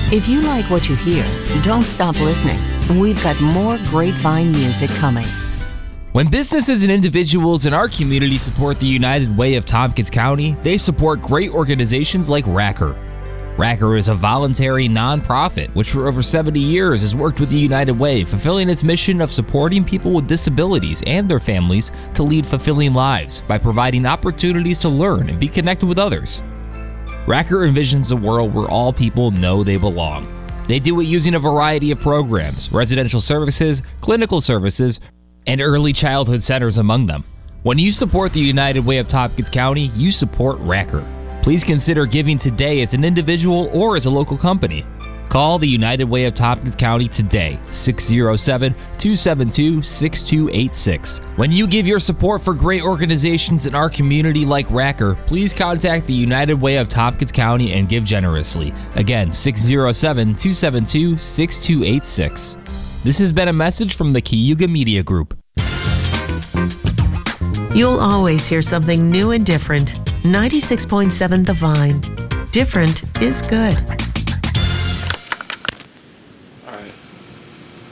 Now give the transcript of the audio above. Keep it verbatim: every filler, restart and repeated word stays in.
If you like what you hear, don't stop listening. We've got more great fine music coming. When businesses and individuals in our community support the United Way of Tompkins County, they support great organizations like Racker. Racker is a voluntary nonprofit which for over seventy years has worked with the United Way, fulfilling its mission of supporting people with disabilities and their families to lead fulfilling lives by providing opportunities to learn and be connected with others. Racker envisions a world where all people know they belong. They do it using a variety of programs, residential services, clinical services, and early childhood centers among them. When you support the United Way of Tompkins County, you support Racker. Please consider giving today as an individual or as a local company. Call the United Way of Tompkins County today, six oh seven, two seven two, six two eight six. When you give your support for great organizations in our community like Racker, please contact the United Way of Tompkins County and give generously. Again, six oh seven, two seven two, six two eight six. This has been a message from the Cayuga Media Group. You'll always hear something new and different. ninety-six point seven The Vine. Different is good.